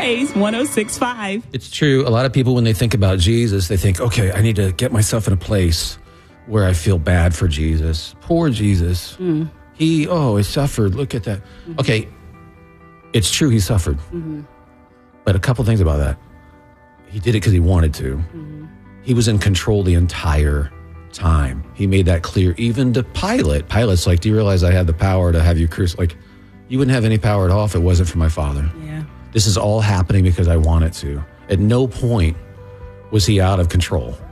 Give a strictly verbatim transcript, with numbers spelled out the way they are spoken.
Praise one oh six point five. It's true. A lot of people, when they think about Jesus, they think, okay, I need to get myself in a place where I feel bad for Jesus. Poor Jesus. Mm. He, oh, he suffered. Look at that. Mm-hmm. Okay, it's true he suffered. Mm-hmm. But a couple things about that. He did it because he wanted to. Mm-hmm. He was in control the entire time. He made that clear even to Pilate. Pilate's like, do you realize I have the power to have you crucified? Like, you wouldn't have any power at all if it wasn't for my Father. Yeah. This is all happening because I want it to. At no point was he out of control.